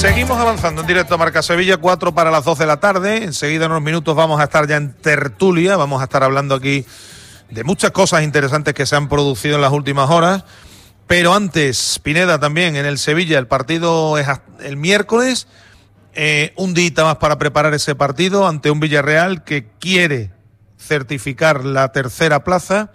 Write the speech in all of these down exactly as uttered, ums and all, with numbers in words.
Seguimos avanzando en directo a Marca Sevilla, cuatro para las dos de la tarde. Enseguida, en unos minutos, vamos a estar ya en tertulia. Vamos a estar hablando aquí de muchas cosas interesantes que se han producido en las últimas horas. Pero antes, Pineda, también en el Sevilla, el partido es el miércoles. Eh, un día más para preparar ese partido ante un Villarreal que quiere certificar la tercera plaza.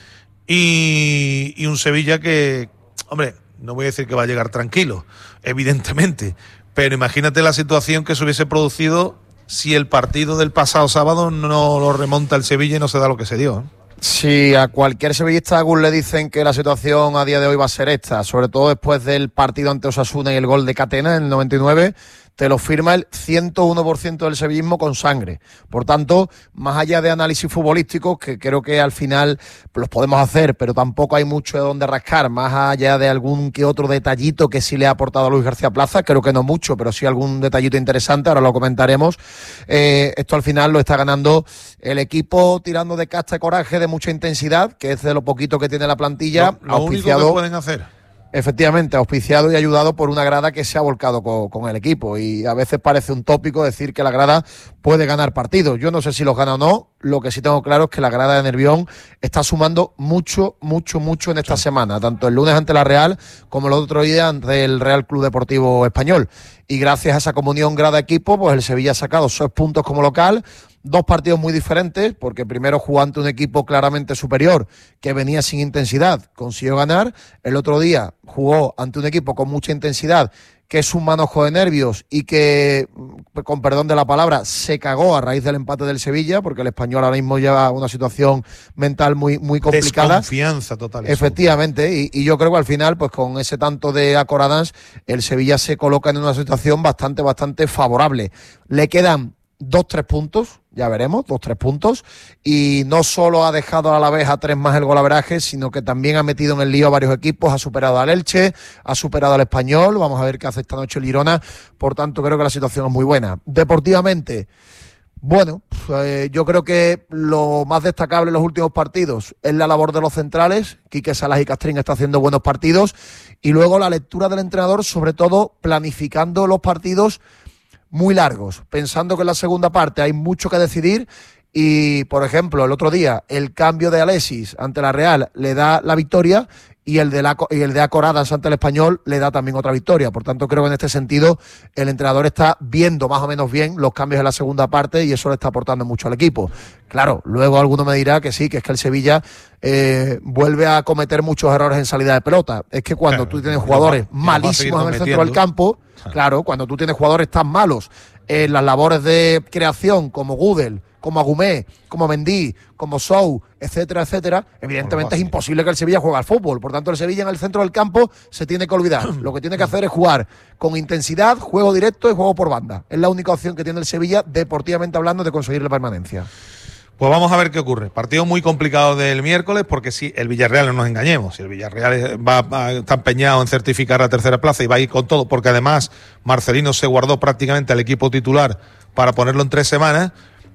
Y, y un Sevilla que, hombre, no voy a decir que va a llegar tranquilo, evidentemente, pero imagínate la situación que se hubiese producido si el partido del pasado sábado no lo remonta el Sevilla y no se da lo que se dio, ¿eh? Si a cualquier sevillista Agus le dicen que la situación a día de hoy va a ser esta, sobre todo después del partido ante Osasuna y el gol de Catena en el noventa y nueve, te lo firma el ciento uno por ciento del sevillismo con sangre. Por tanto, más allá de análisis futbolísticos, que creo que al final los podemos hacer, pero tampoco hay mucho de dónde rascar, más allá de algún que otro detallito que sí le ha aportado a Luis García Plaza, creo que no mucho, pero sí algún detallito interesante, ahora lo comentaremos. Eh, esto al final lo está ganando el equipo tirando de casta y coraje, de mucha intensidad, que es de lo poquito que tiene la plantilla. Lo, lo único que pueden hacer. Efectivamente, auspiciado y ayudado por una grada que se ha volcado con, con el equipo, y a veces parece un tópico decir que la grada puede ganar partidos. Yo no sé si los gana o no, lo que sí tengo claro es que la grada de Nervión está sumando mucho, mucho, mucho en esta sí. semana, tanto el lunes ante la Real como el otro día ante el Real Club Deportivo Español. Y gracias a esa comunión grada-equipo, pues el Sevilla ha sacado seis puntos como local. Dos partidos muy diferentes, porque primero jugó ante un equipo claramente superior, que venía sin intensidad, consiguió ganar. El otro día jugó ante un equipo con mucha intensidad, que es un manojo de nervios y que, con perdón de la palabra, se cagó a raíz del empate del Sevilla, porque el Español ahora mismo lleva una situación mental muy, muy complicada. Desconfianza total. Efectivamente, y, y yo creo que al final, pues con ese tanto de Acoradans, el Sevilla se coloca en una situación bastante, bastante favorable. Le quedan dos, tres puntos, ya veremos, dos, tres puntos, y no solo ha dejado a la vez a tres más el golaveraje, sino que también ha metido en el lío a varios equipos, ha superado al Elche, ha superado al Español, vamos a ver qué hace esta noche el Girona, por tanto creo que la situación es muy buena. Deportivamente, bueno, eh, yo creo que lo más destacable en los últimos partidos es la labor de los centrales. Quique Salas y Castrín está haciendo buenos partidos, y luego la lectura del entrenador, sobre todo planificando los partidos muy largos, pensando que en la segunda parte hay mucho que decidir. Y, por ejemplo, el otro día el cambio de Alexis ante la Real le da la victoria, y el de la, y el de Acoradas ante el Español le da también otra victoria. Por tanto, creo que en este sentido el entrenador está viendo más o menos bien los cambios en la segunda parte, y eso le está aportando mucho al equipo. Claro, luego alguno me dirá que sí, que es que el Sevilla eh, vuelve a cometer muchos errores en salida de pelota. Es que cuando claro, tú tienes jugadores no, malísimos en el centro del campo, claro, cuando tú tienes jugadores tan malos en las labores de creación como Gudel, como Agumé, como Mendy, como Sou, etcétera, etcétera, evidentemente es imposible que el Sevilla juegue al fútbol. Por tanto, el Sevilla en el centro del campo se tiene que olvidar. Lo que tiene que hacer es jugar con intensidad, juego directo y juego por banda. Es la única opción que tiene el Sevilla, deportivamente hablando, de conseguir la permanencia. Pues vamos a ver qué ocurre. Partido muy complicado del miércoles, porque si el Villarreal, no nos engañemos, si el Villarreal va, va, está empeñado en certificar la tercera plaza y va a ir con todo, porque además Marcelino se guardó prácticamente al equipo titular para ponerlo en tres semanas,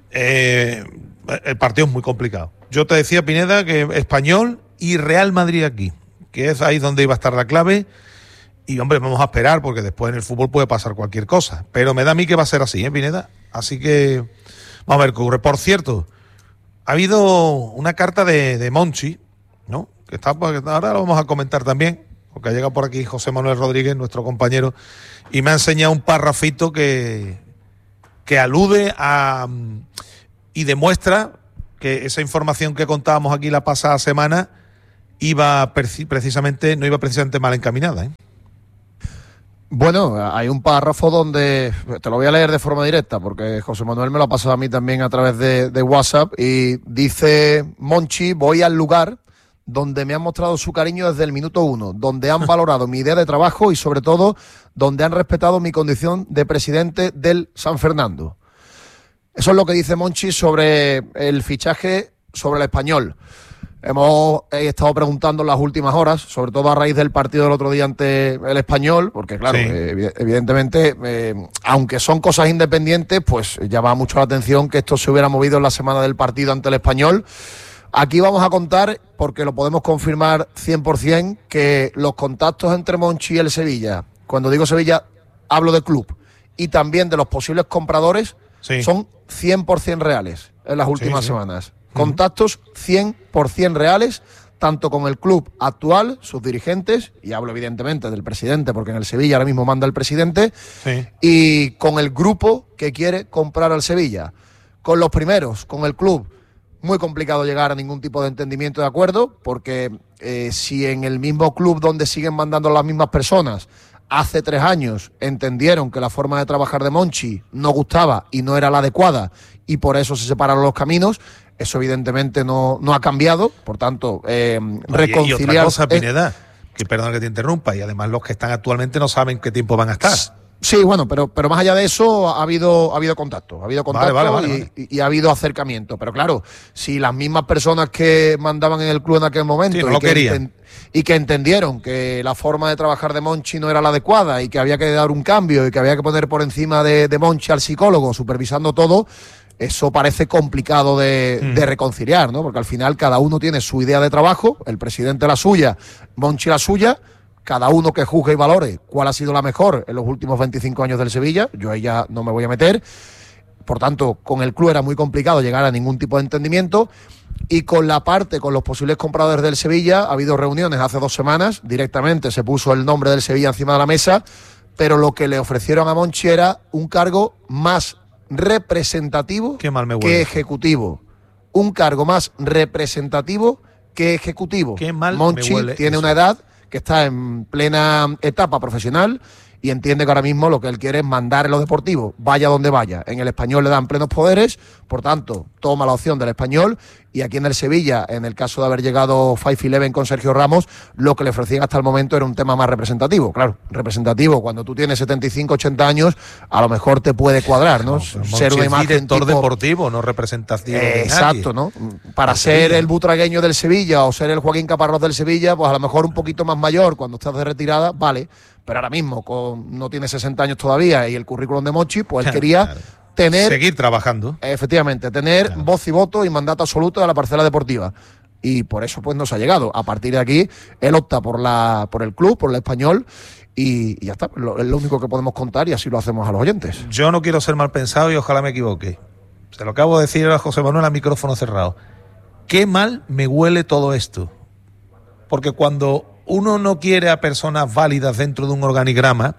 eh, el partido es muy complicado. Yo te decía, Pineda, que Español y Real Madrid aquí, que es ahí donde iba a estar la clave. Y, hombre, vamos a esperar, porque después en el fútbol puede pasar cualquier cosa. Pero me da a mí que va a ser así, ¿eh, Pineda? Así que vamos a ver qué ocurre. Por cierto, ha habido una carta de, de Monchi, ¿no? Que está, ahora lo vamos a comentar también, porque ha llegado por aquí José Manuel Rodríguez, nuestro compañero, y me ha enseñado un parrafito que, que alude a y demuestra que esa información que contábamos aquí la pasada semana iba precisamente, no iba precisamente mal encaminada, ¿eh? Bueno, hay un párrafo donde, te lo voy a leer de forma directa, porque José Manuel me lo ha pasado a mí también a través de, de WhatsApp, y dice Monchi: voy al lugar donde me han mostrado su cariño desde el minuto uno, donde han valorado mi idea de trabajo y, sobre todo, donde han respetado mi condición de presidente del San Fernando. Eso es lo que dice Monchi sobre el fichaje, sobre el Español. Hemos estado preguntando en las últimas horas, sobre todo a raíz del partido del otro día ante el Español, porque claro, sí. eh, evidentemente, eh, aunque son cosas independientes, pues llama mucho la atención que esto se hubiera movido en la semana del partido ante el Español. Aquí vamos a contar, porque lo podemos confirmar cien por ciento, que los contactos entre Monchi y el Sevilla, cuando digo Sevilla, hablo de club, y también de los posibles compradores, sí. son cien por ciento reales en las últimas sí, sí. semanas. Contactos cien por ciento reales, tanto con el club actual, sus dirigentes, y hablo evidentemente del presidente, porque en el Sevilla ahora mismo manda el presidente, sí. y con el grupo que quiere comprar al Sevilla. Con los primeros, con el club, muy complicado llegar a ningún tipo de entendimiento de acuerdo, porque eh, si en el mismo club donde siguen mandando las mismas personas, hace tres años entendieron que la forma de trabajar de Monchi no gustaba y no era la adecuada, y por eso se separaron los caminos. Eso evidentemente no, no ha cambiado, por tanto, eh, reconciliar... Y otra cosa, Pineda, que perdón que te interrumpa, y además los que están actualmente no saben qué tiempo van a estar. Sí, bueno, pero, pero más allá de eso ha habido, ha habido contacto, ha habido contacto vale, vale, vale, y, vale. y ha habido acercamiento. Pero claro, si las mismas personas que mandaban en el club en aquel momento sí, no y, lo que querían. y que entendieron que la forma de trabajar de Monchi no era la adecuada y que había que dar un cambio y que había que poner por encima de, de Monchi al psicólogo supervisando todo, eso parece complicado de, mm. de reconciliar, ¿no? Porque al final cada uno tiene su idea de trabajo, el presidente la suya, Monchi la suya, cada uno que juzgue y valore cuál ha sido la mejor en los últimos veinticinco años del Sevilla, yo ahí ya no me voy a meter. Por tanto, con el club era muy complicado llegar a ningún tipo de entendimiento, y con la parte, con los posibles compradores del Sevilla, ha habido reuniones hace dos semanas, directamente se puso el nombre del Sevilla encima de la mesa, pero lo que le ofrecieron a Monchi era un cargo más representativo Qué mal me que ejecutivo. Un cargo más representativo que ejecutivo. Qué mal Monchi me huele tiene eso. una edad que está en plena etapa profesional y entiende que ahora mismo lo que él quiere es mandar en lo deportivo, vaya donde vaya. En el Español le dan plenos poderes, por tanto, toma la opción del Español, y aquí en el Sevilla, en el caso de haber llegado Five Eleven con Sergio Ramos, lo que le ofrecían hasta el momento era un tema más representativo. Claro, representativo, cuando tú tienes setenta y cinco, ochenta años, a lo mejor te puede cuadrar, ¿no? no ser una imagen director tipo... deportivo, no representativo eh, de Exacto, nadie. ¿no? Para el ser Sevilla. El butragueño del Sevilla o ser el Joaquín Caparrós del Sevilla, pues a lo mejor un poquito más mayor cuando estás de retirada, vale. Pero ahora mismo con, no tiene sesenta años todavía y el currículum de Monchi, pues él quería claro. tener... Seguir trabajando. Efectivamente, tener claro. voz y voto y mandato absoluto de la parcela deportiva. Y por eso pues nos ha llegado. A partir de aquí, él opta por la por el club, por el Español, y, y ya está. Lo, es lo único que podemos contar y así lo hacemos a los oyentes. Yo no quiero ser mal pensado y ojalá me equivoque. Se lo acabo de decir a José Manuel a micrófono cerrado. Qué mal me huele todo esto. Porque cuando uno no quiere a personas válidas dentro de un organigrama,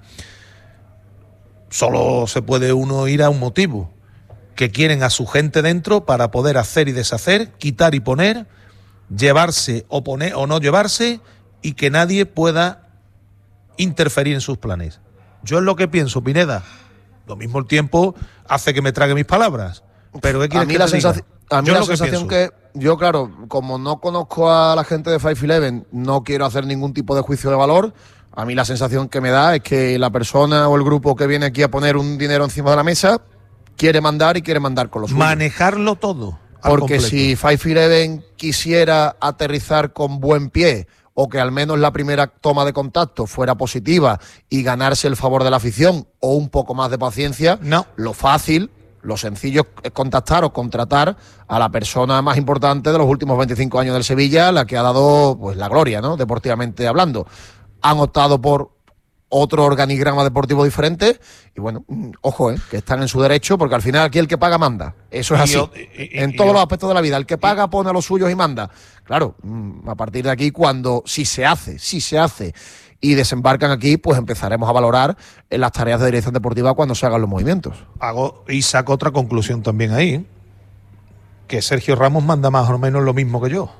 solo se puede uno ir a un motivo, que quieren a su gente dentro para poder hacer y deshacer, quitar y poner, llevarse o poner o no llevarse, y que nadie pueda interferir en sus planes. Yo es lo que pienso, Pineda. Lo mismo el tiempo hace que me trague mis palabras, pero ¿qué quieres a mí que la te sensación diga? A mí Yo la lo que sensación pienso. que, yo claro, como no conozco a la gente de Five Eleven, no quiero hacer ningún tipo de juicio de valor. A mí la sensación que me da es que la persona o el grupo que viene aquí a poner un dinero encima de la mesa quiere mandar y quiere mandar con los suyos. Manejarlo todo. Porque si Five Eleven quisiera aterrizar con buen pie, o que al menos la primera toma de contacto fuera positiva y ganarse el favor de la afición o un poco más de paciencia, no. Lo fácil, lo sencillo es contactar o contratar a la persona más importante de los últimos veinticinco años del Sevilla, la que ha dado pues la gloria, ¿no? Deportivamente hablando. Han optado por otro organigrama deportivo diferente y bueno, ojo, ¿eh? Que están en su derecho, porque al final aquí el que paga manda. Eso es así. Y, y, en y, todos y, los aspectos de la vida. El que paga pone a los suyos y manda. Claro, a partir de aquí, cuando si se hace, si se hace y desembarcan aquí, pues empezaremos a valorar en las tareas de dirección deportiva cuando se hagan los movimientos. Hago y saco otra conclusión también ahí, que Sergio Ramos manda más o menos lo mismo que yo.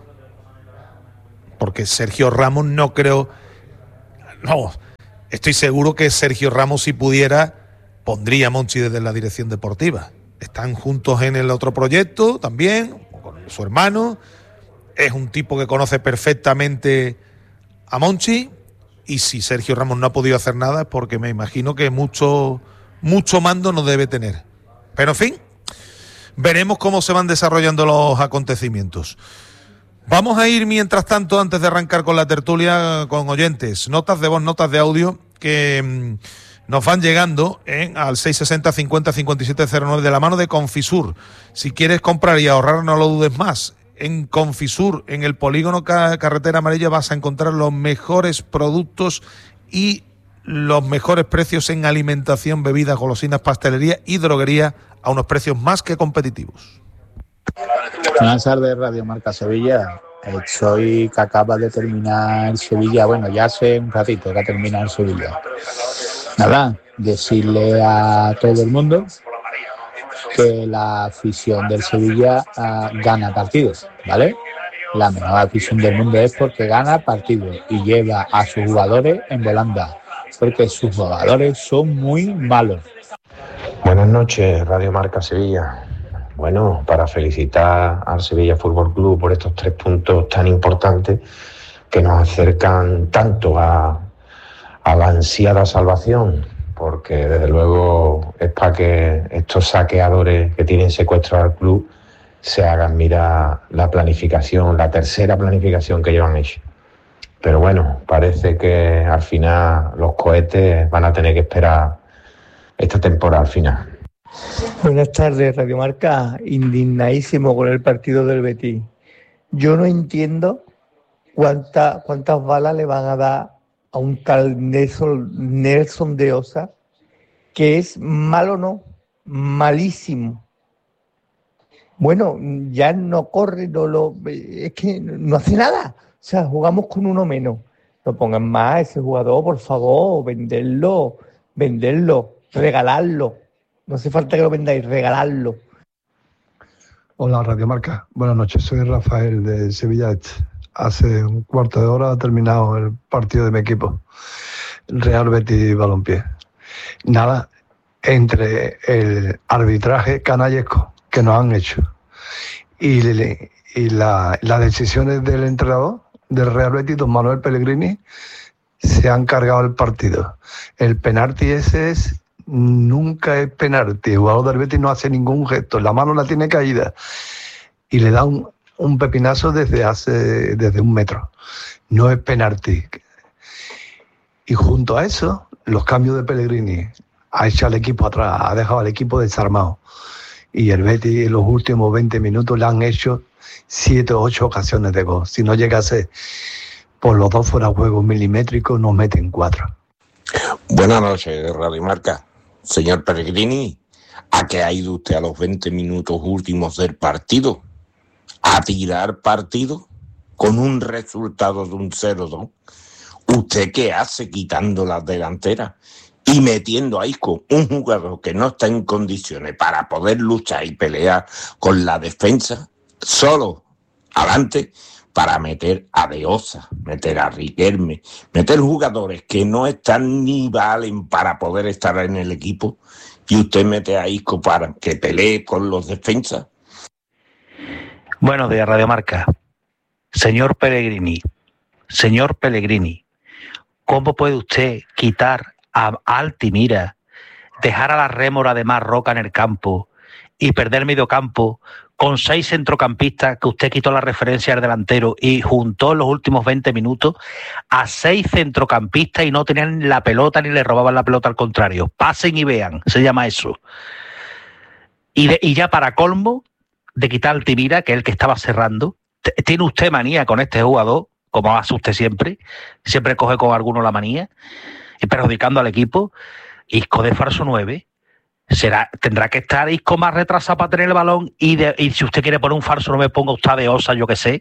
Porque Sergio Ramos no creo... No, estoy seguro que Sergio Ramos, si pudiera, pondría a Monchi desde la dirección deportiva. Están juntos en el otro proyecto también, con su hermano. Es un tipo que conoce perfectamente a Monchi. Y si Sergio Ramos no ha podido hacer nada es porque me imagino que mucho, mucho mando no debe tener. Pero en fin, veremos cómo se van desarrollando los acontecimientos. Vamos a ir, mientras tanto, antes de arrancar con la tertulia, con oyentes, notas de voz, notas de audio que mmm, nos van llegando ¿eh? al seis sesenta cincuenta cincuenta y siete cero nueve de la mano de Confisur. Si quieres comprar y ahorrar, no lo dudes más. En Confisur, en el polígono Carretera Amarilla, vas a encontrar los mejores productos y los mejores precios en alimentación, bebidas, golosinas, pastelería y droguería a unos precios más que competitivos. Buenas tardes, Radio Marca Sevilla. Eh, soy que acaba de terminar el Sevilla, bueno, ya hace un ratito que ha terminado el Sevilla. Nada, decirle a todo el mundo que la afición del Sevilla uh, gana partidos, ¿vale? La mejor afición del mundo es porque gana partidos y lleva a sus jugadores en volanda, porque sus jugadores son muy malos. Buenas noches, Radio Marca Sevilla. Bueno, para felicitar al Sevilla Fútbol Club por estos tres puntos tan importantes que nos acercan tanto a, a la ansiada salvación, porque desde luego es para que estos saqueadores que tienen secuestrado al club se hagan mirar la planificación, la tercera planificación que llevan hecho. Pero bueno, parece que al final los cohetes van a tener que esperar esta temporada al final. Buenas tardes, Radio Marca. Indignadísimo con el partido del Betis. Yo no entiendo cuánta, cuántas balas le van a dar a un tal Nelson, Nelson de Osa, que es malo, no, malísimo. Bueno, ya no corre, no lo, es que no hace nada. O sea, jugamos con uno menos. No pongan más a ese jugador, por favor, venderlo, venderlo, regalarlo. No hace falta que lo vendáis, regalarlo. Hola, Radio Marca. Buenas noches, soy Rafael de Sevilla. Hace un cuarto de hora ha terminado el partido de mi equipo, Real Betis Balompié. Nada, entre el arbitraje canallesco que nos han hecho y, y la, las decisiones del entrenador del Real Betis, don Manuel Pellegrini, se han cargado el partido. El penalti ese es... nunca es penalti. El jugador del Betis no hace ningún gesto, la mano la tiene caída y le da un, un pepinazo desde hace desde un metro. No es penalti. Y junto a eso, los cambios de Pellegrini ha echado al equipo atrás, ha dejado al equipo desarmado. Y el Betis en los últimos veinte minutos le han hecho siete o ocho ocasiones de gol. Si no llegase por los dos fuera juego milimétricos, nos meten cuatro. Buenas noches, Radio Marca. Señor Pellegrini, ¿a qué ha ido usted a los veinte minutos últimos del partido? ¿A tirar partido con un resultado de un cero dos? ¿Usted qué hace quitando las delanteras y metiendo a Isco, un jugador que no está en condiciones para poder luchar y pelear con la defensa, solo adelante, para meter a De Osa, meter a Riquelme, meter jugadores que no están ni valen para poder estar en el equipo, y usted mete a Isco para que pelee con los defensas? Buenos días, Radio Marca. Señor Pellegrini, señor Pellegrini, ¿cómo puede usted quitar a Altimira, dejar a la rémora de Marroca en el campo y perder medio campo con seis centrocampistas, que usted quitó la referencia al delantero y juntó en los últimos veinte minutos a seis centrocampistas y no tenían la pelota ni le robaban la pelota, al contrario? Pasen y vean, se llama eso. Y, de, y ya para colmo de quitar al Altimira, que es el que estaba cerrando, t- tiene usted manía con este jugador, como hace usted siempre, siempre coge con alguno la manía, y perjudicando al equipo. Isco de falso nueve. Será, tendrá que estar Isco más retrasado para tener el balón y, de, y si usted quiere poner un falso no me ponga usted de Osa, yo que sé.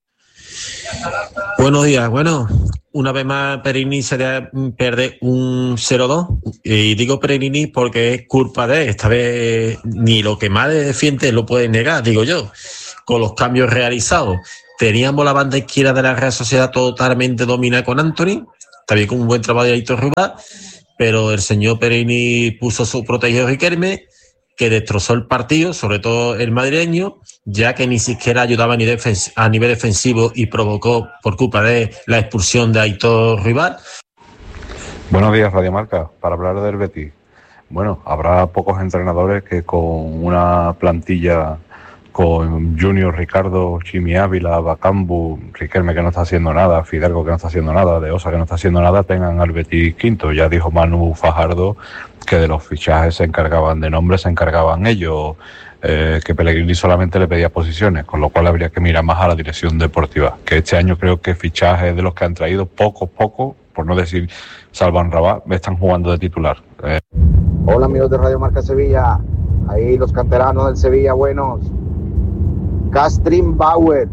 Buenos días. Bueno, una vez más Pellegrini sería perder un cero dos, y digo Pellegrini porque es culpa de él. Esta vez ni lo que más defiende lo puede negar, digo yo, con los cambios realizados. Teníamos la banda izquierda de la Real Sociedad totalmente dominada con Anthony, también con un buen trabajo de Aitor Rubá, pero el señor Pellegrini puso su protegido Riquelme, que destrozó el partido, sobre todo el madrileño, ya que ni siquiera ayudaba ni defens- a nivel defensivo y provocó por culpa de la expulsión de Aitor Rubá. Buenos días, Radio Marca, para hablar del Betis. Bueno, habrá pocos entrenadores que con una plantilla con Junior, Ricardo, Chimi Ávila, Bacambu, Riquelme que no está haciendo nada, Fidalgo que no está haciendo nada, De Osa que no está haciendo nada, tengan al Betis quinto. Ya dijo Manu Fajardo que de los fichajes se encargaban de nombres, se encargaban ellos, eh, que Pellegrini solamente le pedía posiciones, con lo cual habría que mirar más a la dirección deportiva, que este año creo que fichajes de los que han traído, pocos, pocos, por no decir Salvan Rabat, están jugando de titular. Eh. Hola amigos de Radio Marca Sevilla, ahí los canteranos del Sevilla buenos. Castrin Bauer.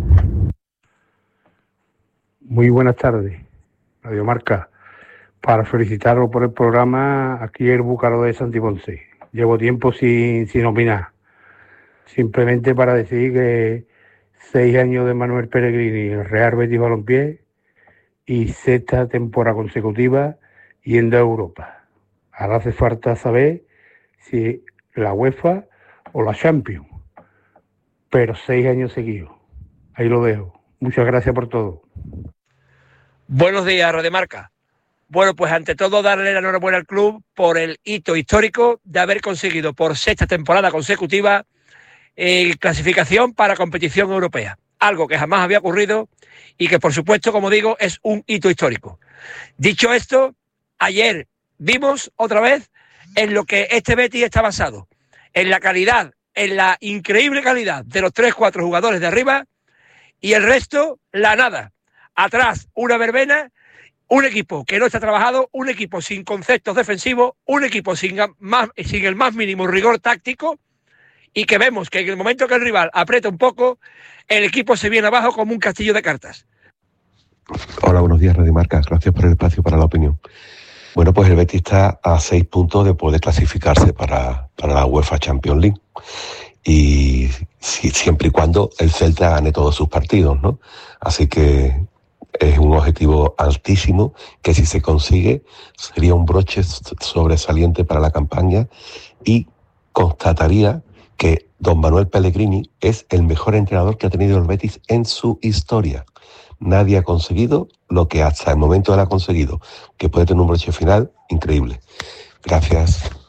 Muy buenas tardes, Radio Marca. Para felicitarlo por el programa, aquí el Búcaro de Santi Ponce. Llevo tiempo sin, sin opinar. Simplemente para decir que seis años de Manuel Pellegrini en el Real Betis Balompié y sexta temporada consecutiva yendo a Europa. Ahora hace falta saber si la UEFA o la Champions. Pero seis años seguidos. Ahí lo dejo. Muchas gracias por todo. Buenos días, Radio Marca. Bueno, pues ante todo darle la enhorabuena al club por el hito histórico de haber conseguido por sexta temporada consecutiva eh, clasificación para competición europea. Algo que jamás había ocurrido y que, por supuesto, como digo, es un hito histórico. Dicho esto, ayer vimos otra vez en lo que este Betis está basado, en la calidad, en la increíble calidad de los tres, cuatro jugadores de arriba y el resto, la nada. Atrás, una verbena. Un equipo que no está trabajado, un equipo sin conceptos defensivos, un equipo sin, más, sin el más mínimo rigor táctico y que vemos que en el momento que el rival aprieta un poco, el equipo se viene abajo como un castillo de cartas. Hola, buenos días, Radio Marca. Gracias por el espacio para la opinión. Bueno, pues el Betis está a seis puntos de poder clasificarse para, para la UEFA Champions League. Y si, siempre y cuando el Celta gane todos sus partidos, ¿no? Así que es un objetivo altísimo que si se consigue sería un broche sobresaliente para la campaña y constataría que don Manuel Pellegrini es el mejor entrenador que ha tenido el Betis en su historia. Nadie ha conseguido lo que hasta el momento él ha conseguido, que puede tener un broche final increíble. Gracias.